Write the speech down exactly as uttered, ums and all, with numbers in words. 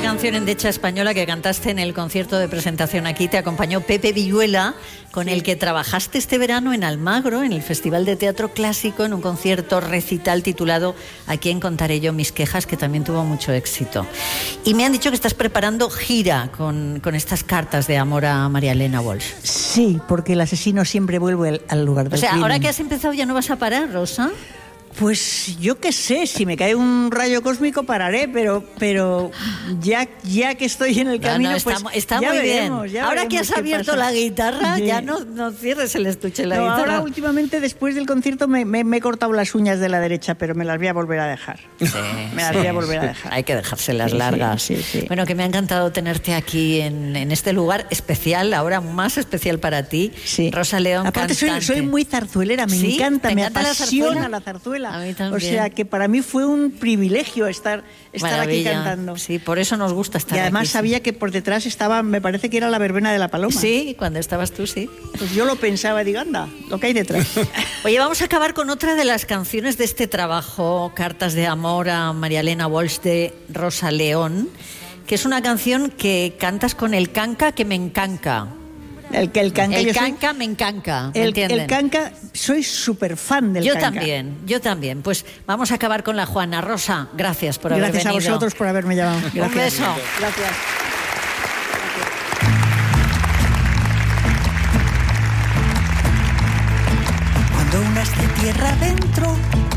canción endecha española que cantaste en el concierto de presentación aquí. Te acompañó Pepe Villuela, con sí. el que trabajaste este verano en Almagro, en el Festival de Teatro Clásico, en un concierto recital titulado ¿A quién contaré yo mis quejas?, que también tuvo mucho éxito. Y me han dicho que estás preparando gira con, con estas cartas de amor a María Elena Walsh. Sí, porque el asesino siempre vuelve al lugar del O sea, crimen. ahora que has empezado ya no vas a parar, Rosa. Pues yo qué sé, si me cae un rayo cósmico pararé, pero pero ya ya que estoy en el camino, no, no, está, pues está ya muy veremos, bien. Ya ahora veremos que has abierto pasa. la guitarra, Sí. ya no, no cierres el estuche de la no, guitarra. Ahora últimamente, después del concierto, me, me, me he cortado las uñas de la derecha, pero me las voy a volver a dejar. Sí, me las sí, voy a volver sí. a dejar. Hay que dejárselas sí, largas. Sí, sí, sí. Bueno, que me ha encantado tenerte aquí en, en este lugar especial, ahora más especial para ti. Sí. Rosa León, aparte soy, soy muy zarzuelera, me ¿Sí? encanta, me encanta apasiona la zarzuela? la zarzuela. A mí también. O sea que para mí fue un privilegio estar, estar aquí Maravilla. cantando. Sí, por eso nos gusta estar aquí. Y además aquí, sabía sí. que por detrás estaba, me parece que era la verbena de la Paloma. Sí, cuando estabas tú, sí. Pues yo lo pensaba y digo, anda, lo que hay detrás. Oye, vamos a acabar con otra de las canciones de este trabajo, Cartas de amor a María Elena Walsh, de Rosa León, que es una canción que cantas con el canca que me encanca. El que el canca, el yo canca soy, me encanca, ¿me el, entienden? el canca, soy súper fan del yo canca. Yo también, yo también. Pues vamos a acabar con la Juana. Rosa, gracias por haber gracias venido. Gracias a vosotros por haberme llamado. Gracias. Un beso. Gracias. Cuando unas de tierra adentro